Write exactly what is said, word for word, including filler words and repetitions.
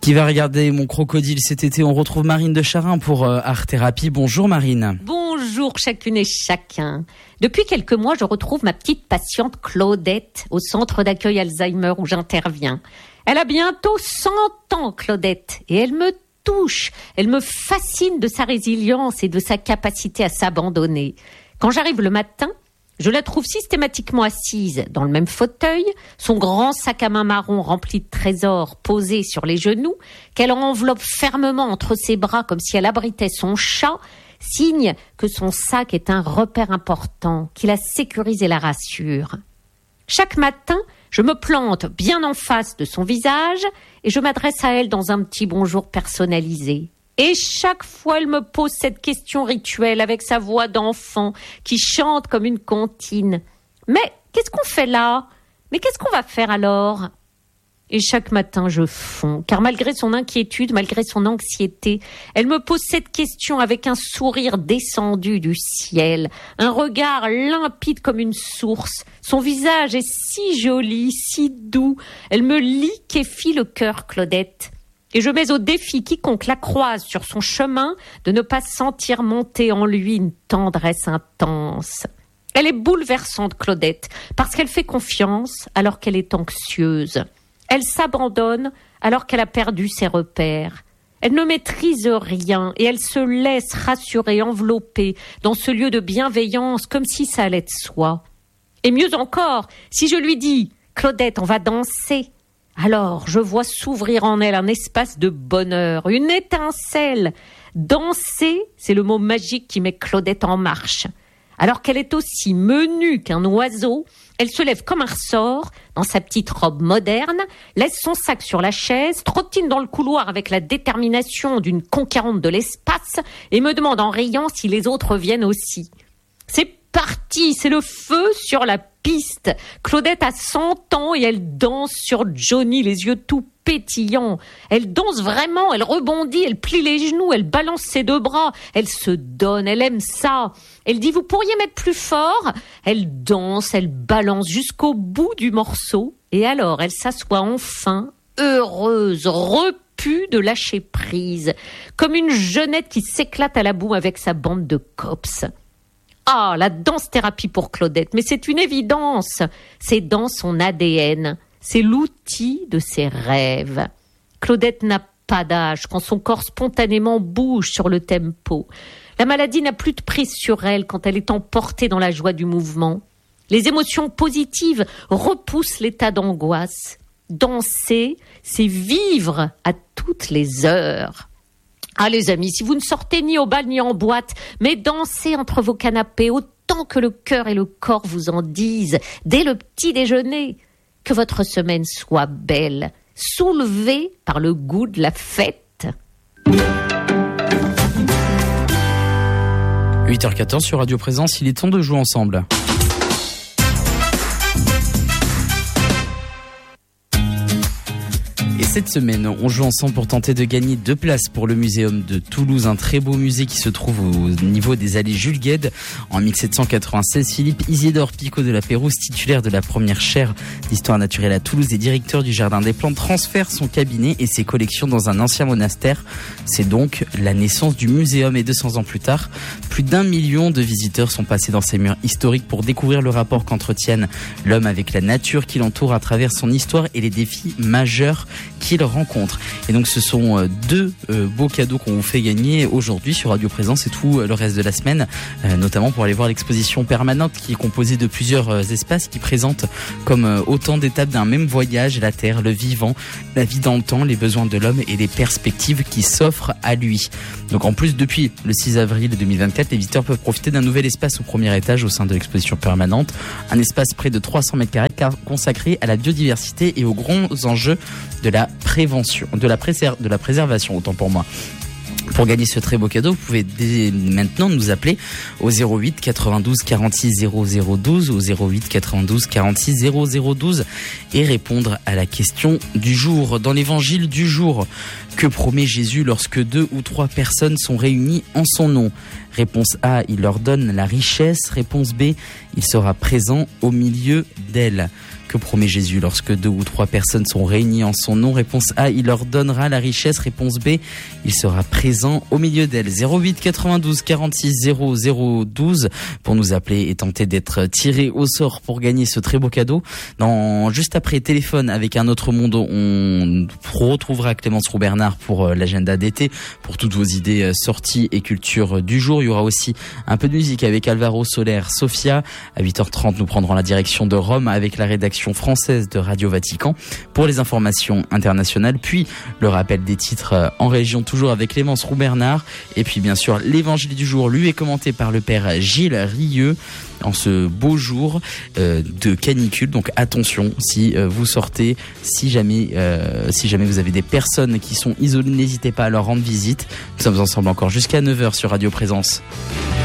Qui va regarder mon crocodile cet été? On retrouve Marine de Charin pour euh, Art Thérapie. Bonjour Marine. Bonjour chacune et chacun. Depuis quelques mois, je retrouve ma petite patiente Claudette au centre d'accueil Alzheimer où j'interviens. Elle a bientôt cent ans, Claudette, et elle me touche. Elle me fascine de sa résilience et de sa capacité à s'abandonner. Quand j'arrive le matin, je la trouve systématiquement assise dans le même fauteuil, son grand sac à main marron rempli de trésors posé sur les genoux, qu'elle enveloppe fermement entre ses bras comme si elle abritait son chat, signe que son sac est un repère important, qui la sécurise et la rassure. Chaque matin, je me plante bien en face de son visage et je m'adresse à elle dans un petit bonjour personnalisé. Et chaque fois, elle me pose cette question rituelle avec sa voix d'enfant qui chante comme une comptine. « Mais qu'est-ce qu'on fait là ? Mais qu'est-ce qu'on va faire alors ?» Et chaque matin, je fonds, car malgré son inquiétude, malgré son anxiété, elle me pose cette question avec un sourire descendu du ciel, un regard limpide comme une source. Son visage est si joli, si doux. Elle me liquéfie le cœur, Claudette. Et je mets au défi quiconque la croise sur son chemin de ne pas sentir monter en lui une tendresse intense. Elle est bouleversante, Claudette, parce qu'elle fait confiance alors qu'elle est anxieuse. Elle s'abandonne alors qu'elle a perdu ses repères. Elle ne maîtrise rien et elle se laisse rassurer, envelopper dans ce lieu de bienveillance comme si ça allait de soi. Et mieux encore, si je lui dis « Claudette, on va danser », alors, je vois s'ouvrir en elle un espace de bonheur, une étincelle. Danser, c'est le mot magique qui met Claudette en marche. Alors qu'elle est aussi menue qu'un oiseau, elle se lève comme un ressort dans sa petite robe moderne, laisse son sac sur la chaise, trottine dans le couloir avec la détermination d'une conquérante de l'espace et me demande en riant si les autres viennent aussi. C'est parti, c'est le feu sur la piste. Claudette a cent ans et elle danse sur Johnny, les yeux tout pétillants. Elle danse vraiment, elle rebondit, elle plie les genoux, elle balance ses deux bras, elle se donne, elle aime ça. Elle dit « Vous pourriez mettre plus fort ?» Elle danse, elle balance jusqu'au bout du morceau et alors elle s'assoit enfin, heureuse, repue de lâcher prise, comme une jeunette qui s'éclate à la boue avec sa bande de cops. Ah, la danse-thérapie pour Claudette, mais c'est une évidence. C'est dans son A D N. C'est l'outil de ses rêves. Claudette n'a pas d'âge quand son corps spontanément bouge sur le tempo. La maladie n'a plus de prise sur elle quand elle est emportée dans la joie du mouvement. Les émotions positives repoussent l'état d'angoisse. Danser, c'est vivre à toutes les heures. Ah les amis, si vous ne sortez ni au bal ni en boîte, mais dansez entre vos canapés autant que le cœur et le corps vous en disent, dès le petit déjeuner. Que votre semaine soit belle, soulevée par le goût de la fête. huit heures quatorze sur Radio Présence, il est temps de jouer ensemble. Et cette semaine, on joue ensemble pour tenter de gagner deux places pour le Muséum de Toulouse, un très beau musée qui se trouve au niveau des allées Jules Guesde. En mille sept cent quatre-vingt-seize, Philippe Isidore Picot de la Pérouse, titulaire de la première chaire d'histoire naturelle à Toulouse et directeur du Jardin des Plantes, transfère son cabinet et ses collections dans un ancien monastère. C'est donc la naissance du muséum et deux cents ans plus tard, plus d'un million de visiteurs sont passés dans ces murs historiques pour découvrir le rapport qu'entretiennent l'homme avec la nature qui l'entoure à travers son histoire et les défis majeurs qu'il rencontre. Et donc ce sont deux euh, beaux cadeaux qu'on vous fait gagner aujourd'hui sur Radio Présence et tout le reste de la semaine, euh, notamment pour aller voir l'exposition permanente qui est composée de plusieurs euh, espaces qui présentent comme euh, autant d'étapes d'un même voyage, la terre, le vivant, la vie dans le temps, les besoins de l'homme et les perspectives qui s'offrent à lui. Donc en plus, depuis le six avril deux mille vingt-quatre, les visiteurs peuvent profiter d'un nouvel espace au premier étage au sein de l'exposition permanente, un espace près de trois cents mètres carrés consacré à la biodiversité et aux grands enjeux de la prévention, de la, préser- de la préservation, autant pour moi. Pour gagner ce très beau cadeau, vous pouvez dès maintenant nous appeler au zéro huit quatre-vingt-douze quarante-six zéro zéro douze ou zéro huit quatre-vingt-douze quarante-six zéro zéro douze et répondre à la question du jour. Dans l'évangile du jour, que promet Jésus lorsque deux ou trois personnes sont réunies en son nom? Réponse A, il leur donne la richesse. Réponse B, il sera présent au milieu d'elles. Que promet Jésus lorsque deux ou trois personnes sont réunies en son nom? Réponse A, il leur donnera la richesse. Réponse B, il sera présent au milieu d'elles. zéro huit quatre-vingt-douze quarante-six zéro zéro douze pour nous appeler et tenter d'être tiré au sort pour gagner ce très beau cadeau. Dans, juste après Téléphone avec un autre monde, on retrouvera Clémence Roux-Bernard pour l'agenda d'été, pour toutes vos idées sorties et culture du jour. Il y aura aussi un peu de musique avec Alvaro Soler, Sofia. À huit heures trente, nous prendrons la direction de Rome avec la rédaction française de Radio Vatican pour les informations internationales, puis le rappel des titres en région, toujours avec Clémence Roux-Bernard. Et puis bien sûr, l'évangile du jour, lui, est commenté par le père Gilles Rieux en ce beau jour euh, de canicule. Donc attention, si euh, vous sortez, si jamais, euh, si jamais vous avez des personnes qui sont isolées, n'hésitez pas à leur rendre visite. Nous sommes ensemble encore jusqu'à neuf heures sur Radio Présence.